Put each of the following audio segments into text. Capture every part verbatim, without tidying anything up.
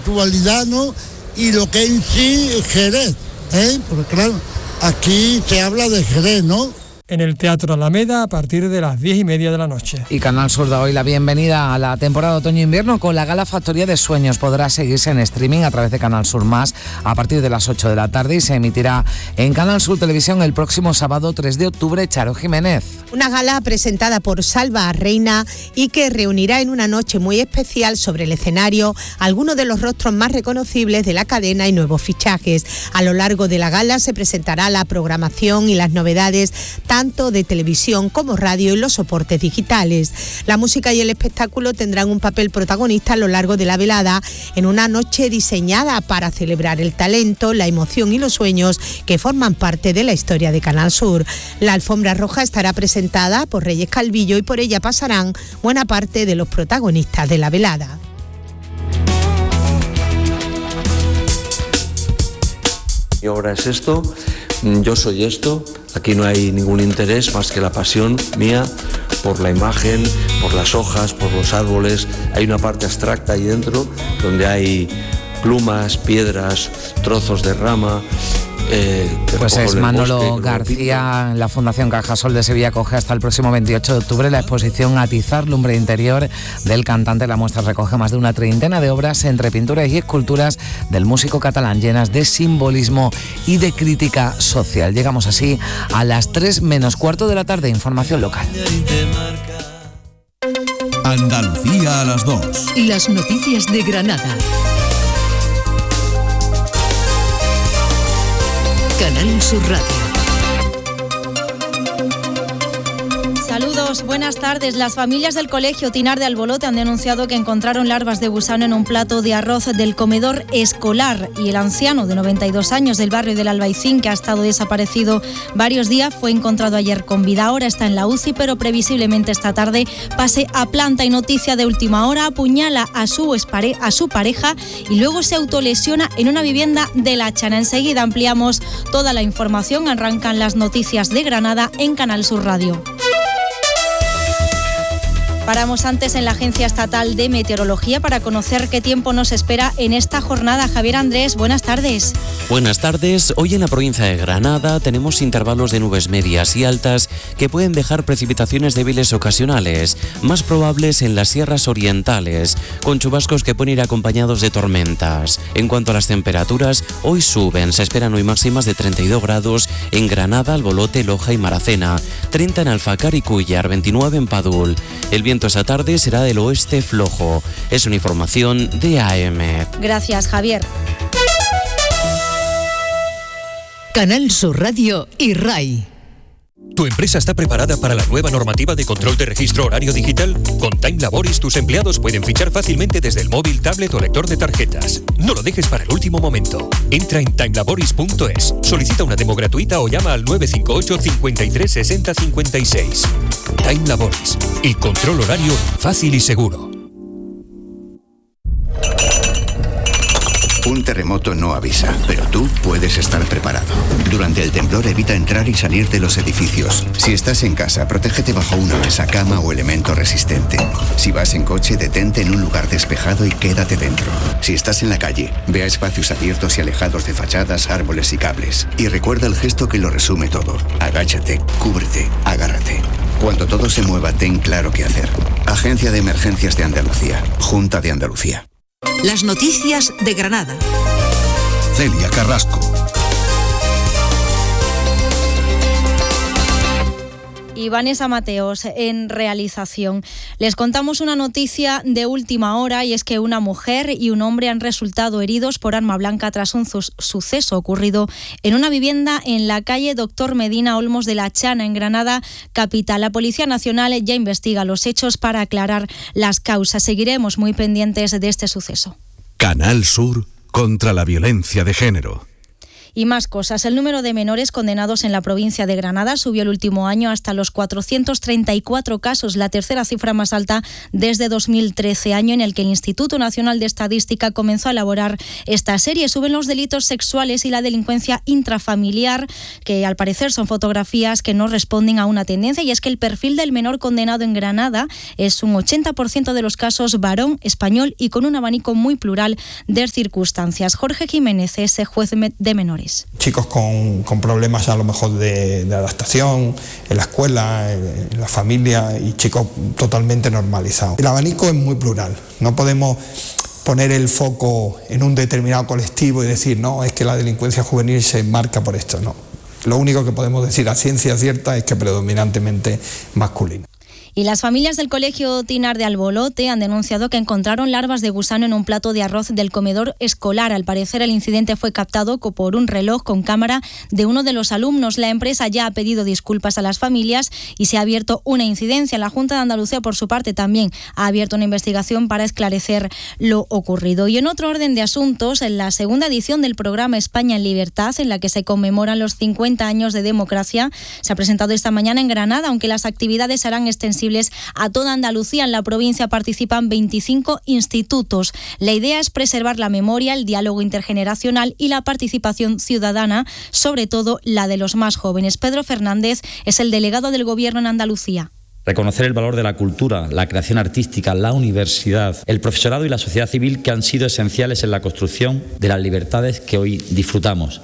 actualidad, ¿no? Y lo que en sí es Jerez, ¿eh? Porque claro, aquí se habla de Jerez, ¿no? En el Teatro Alameda a partir de las diez y media de la noche. Y Canal Sur da hoy la bienvenida a la temporada otoño-invierno con la gala Factoría de Sueños. Podrá seguirse en streaming a través de Canal Sur Más a partir de las ocho de la tarde y se emitirá en Canal Sur Televisión el próximo sábado tres de octubre. Charo Jiménez. Una gala presentada por Salva Reina y que reunirá en una noche muy especial sobre el escenario algunos de los rostros más reconocibles de la cadena y nuevos fichajes. A lo largo de la gala se presentará la programación y las novedades tanto de televisión como radio y los soportes digitales. La música y el espectáculo tendrán un papel protagonista a lo largo de la velada en una noche diseñada para celebrar el talento, la emoción y los sueños que forman parte de la historia de Canal Sur. La alfombra roja estará presentada por Reyes Calvillo y por ella pasarán buena parte de los protagonistas de la velada. Mi obra es esto, yo soy esto, aquí no hay ningún interés más que la pasión mía por la imagen, por las hojas, por los árboles. Hay una parte abstracta ahí dentro donde hay plumas, piedras, trozos de rama. Eh, pues es Manolo bosque, García. La Fundación Cajasol de Sevilla acoge hasta el próximo veintiocho de octubre la exposición Atizar, lumbre interior del cantante. La muestra recoge más de una treintena de obras entre pinturas y esculturas del músico catalán, llenas de simbolismo y de crítica social. Llegamos así a las tres menos cuarto de la tarde. Información local. Andalucía a las dos. Las noticias de Granada. Canal Sur Radio. Saludos, buenas tardes. Las familias del colegio Tinar de Albolote han denunciado que encontraron larvas de gusano en un plato de arroz del comedor escolar y el anciano de noventa y dos años del barrio del Albaicín, que ha estado desaparecido varios días, fue encontrado ayer con vida. Ahora está en la U C I, pero previsiblemente esta tarde pase a planta. Y noticia de última hora: apuñala a su, espare- a su pareja y luego se autolesiona en una vivienda de La Chana. Enseguida ampliamos toda la información. Arrancan las noticias de Granada en Canal Sur Radio. Paramos antes en la Agencia Estatal de Meteorología para conocer qué tiempo nos espera en esta jornada. Javier Andrés, buenas tardes. Buenas tardes. Hoy en la provincia de Granada tenemos intervalos de nubes medias y altas que pueden dejar precipitaciones débiles ocasionales, más probables en las sierras orientales, con chubascos que pueden ir acompañados de tormentas. En cuanto a las temperaturas, hoy suben. Se esperan hoy máximas de treinta y dos grados en Granada, Albolote, Loja y Maracena, treinta en Alfacar y Cúllar, veintinueve en Padul. El viento esta tarde será del oeste flojo. Es una información de A M. Gracias, Javier. Canal Sur Radio y R A I. ¿Tu empresa está preparada para la nueva normativa de control de registro horario digital? Con Time Laboris tus empleados pueden fichar fácilmente desde el móvil, tablet o lector de tarjetas. No lo dejes para el último momento. Entra en time laboris punto es, solicita una demo gratuita o llama al nueve cinco ocho, cinco tres seis cero, cinco seis. Time Laboris, el control horario fácil y seguro. Un terremoto no avisa, pero tú puedes estar preparado. Durante el temblor evita entrar y salir de los edificios. Si estás en casa, protégete bajo una mesa, cama o elemento resistente. Si vas en coche, detente en un lugar despejado y quédate dentro. Si estás en la calle, ve a espacios abiertos y alejados de fachadas, árboles y cables. Y recuerda el gesto que lo resume todo. Agáchate, cúbrete, agárrate. Cuando todo se mueva, ten claro qué hacer. Agencia de Emergencias de Andalucía. Junta de Andalucía. Las noticias de Granada. Celia Carrasco. Y Vanessa Mateos en realización. Les contamos una noticia de última hora, y es que una mujer y un hombre han resultado heridos por arma blanca tras un su- suceso ocurrido en una vivienda en la calle Doctor Medina Olmos de La Chana, en Granada capital. La Policía Nacional ya investiga los hechos para aclarar las causas. Seguiremos muy pendientes de este suceso. Canal Sur contra la violencia de género. Y más cosas. El número de menores condenados en la provincia de Granada subió el último año hasta los cuatrocientos treinta y cuatro casos, la tercera cifra más alta desde dos mil trece, año en el que el Instituto Nacional de Estadística comenzó a elaborar esta serie. Suben los delitos sexuales y la delincuencia intrafamiliar, que al parecer son fotografías que no responden a una tendencia, y es que el perfil del menor condenado en Granada es un ochenta por ciento de los casos varón, español y con un abanico muy plural de circunstancias. Jorge Jiménez es juez de menores. Chicos con, con problemas a lo mejor de, de adaptación en la escuela, en la familia, y chicos totalmente normalizados. El abanico es muy plural, no podemos poner el foco en un determinado colectivo y decir, no, es que la delincuencia juvenil se marca por esto, no. Lo único que podemos decir a ciencia cierta es que predominantemente masculino. Y las familias del Colegio Tinar de Albolote han denunciado que encontraron larvas de gusano en un plato de arroz del comedor escolar. Al parecer, el incidente fue captado por un reloj con cámara de uno de los alumnos. La empresa ya ha pedido disculpas a las familias y se ha abierto una incidencia. La Junta de Andalucía, por su parte, también ha abierto una investigación para esclarecer lo ocurrido. Y en otro orden de asuntos, en la segunda edición del programa España en Libertad, en la que se conmemoran los cincuenta años de democracia, se ha presentado esta mañana en Granada, aunque las actividades serán extensibles a toda Andalucía. En la provincia participan veinticinco institutos. La idea es preservar la memoria, el diálogo intergeneracional y la participación ciudadana, sobre todo la de los más jóvenes. Pedro Fernández es el delegado del Gobierno en Andalucía. Reconocer el valor de la cultura, la creación artística, la universidad, el profesorado y la sociedad civil, que han sido esenciales en la construcción de las libertades que hoy disfrutamos.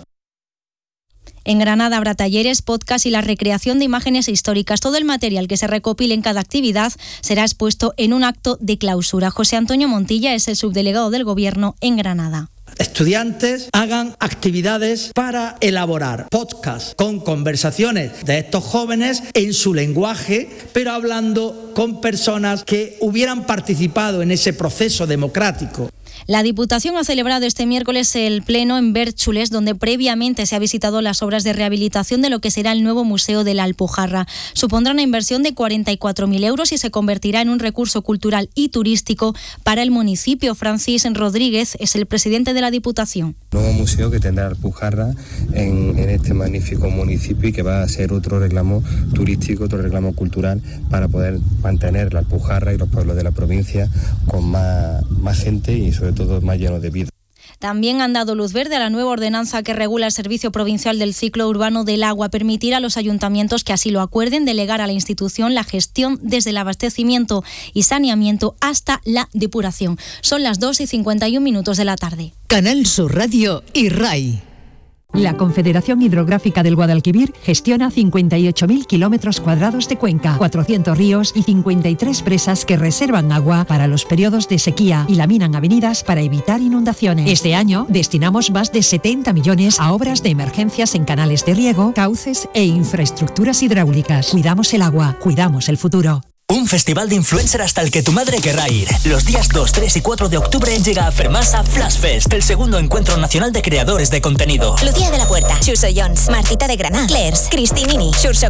En Granada habrá talleres, podcast y la recreación de imágenes históricas. Todo el material que se recopile en cada actividad será expuesto en un acto de clausura. José Antonio Montilla es el subdelegado del Gobierno en Granada. Estudiantes hagan actividades para elaborar podcasts con conversaciones de estos jóvenes en su lenguaje, pero hablando con personas que hubieran participado en ese proceso democrático. La Diputación ha celebrado este miércoles el pleno en Bérchules, donde previamente se ha visitado las obras de rehabilitación de lo que será el nuevo Museo de la Alpujarra. Supondrá una inversión de cuarenta y cuatro mil euros y se convertirá en un recurso cultural y turístico para el municipio. Francis Rodríguez es el presidente de la Diputación. Nuevo museo que tendrá Alpujarra en, en este magnífico municipio y que va a ser otro reclamo turístico, otro reclamo cultural para poder mantener la Alpujarra y los pueblos de la provincia con más, más gente y sobre todo más llenos de vida. También han dado luz verde a la nueva ordenanza que regula el Servicio Provincial del Ciclo Urbano del Agua. Permitirá a los ayuntamientos que así lo acuerden delegar a la institución la gestión desde el abastecimiento y saneamiento hasta la depuración. Son las dos y cincuenta y un minutos de la tarde. Canal Sur Radio y R A I. La Confederación Hidrográfica del Guadalquivir gestiona cincuenta y ocho mil kilómetros cuadrados de cuenca, cuatrocientos ríos y cincuenta y tres presas que reservan agua para los periodos de sequía y laminan avenidas para evitar inundaciones. Este año destinamos más de setenta millones a obras de emergencias en canales de riego, cauces e infraestructuras hidráulicas. Cuidamos el agua, cuidamos el futuro. Un festival de influencer hasta el que tu madre querrá ir. Los días dos, tres y cuatro de octubre llega a Fermasa Flash Fest, el segundo encuentro nacional de creadores de contenido. Lucía de la Puerta, Xuso Jones, Martita de Granada, Clairs, Cristinini, Xurxo